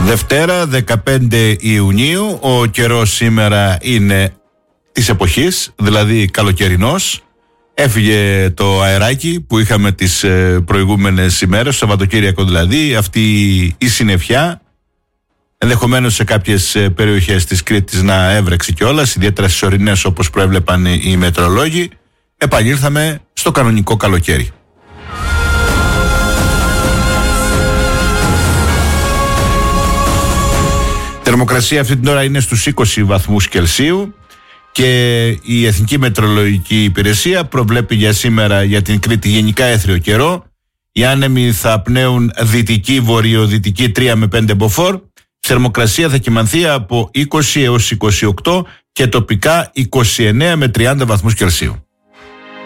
Δευτέρα 15 Ιουνίου, ο καιρός σήμερα είναι της εποχής, δηλαδή καλοκαιρινός. Έφυγε το αεράκι που είχαμε τις προηγούμενες ημέρες, Σαββατοκύριακο δηλαδή, αυτή η συννεφιά. Ενδεχομένως σε κάποιες περιοχές της Κρήτης να έβρεξε κιόλας, ιδιαίτερα στις ορεινές όπως προέβλεπαν οι μετεωρολόγοι. Επανήλθαμε στο κανονικό καλοκαίρι. Θερμοκρασία αυτή την ώρα είναι στους 20 βαθμούς Κελσίου και η Εθνική Μετεωρολογική Υπηρεσία προβλέπει για σήμερα για την Κρήτη γενικά έθριο καιρό. Οι άνεμοι θα πνέουν δυτική, βορειοδυτική 3 με 5 μποφόρ. Η θερμοκρασία θα κυμανθεί από 20 έως 28 και τοπικά 29 με 30 βαθμούς Κελσίου.